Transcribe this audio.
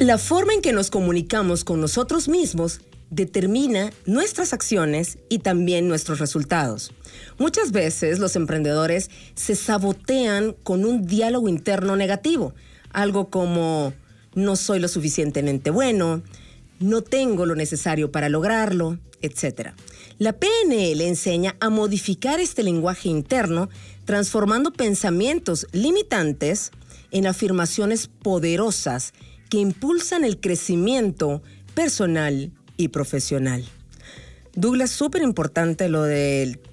La forma en que nos comunicamos con nosotros mismos determina nuestras acciones y también nuestros resultados. Muchas veces los emprendedores se sabotean con un diálogo interno negativo, algo como no soy lo suficientemente bueno, no tengo lo necesario para lograrlo, etc. La PNL enseña a modificar este lenguaje interno, transformando pensamientos limitantes en afirmaciones poderosas que impulsan el crecimiento personal y profesional. Douglas, súper importante lo del